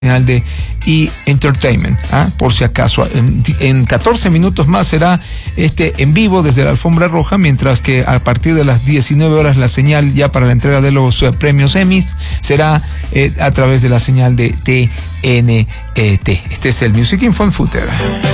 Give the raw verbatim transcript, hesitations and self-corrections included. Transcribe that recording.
señal de E! Entertainment, ¿ah? Por si acaso. En, en catorce minutos más será este en vivo desde la Alfombra Roja, mientras que a partir de las diecinueve horas la señal ya para la entrega de los uh, premios Emmys será eh, a través de la señal de T N T. Este es el Music Info en Footer.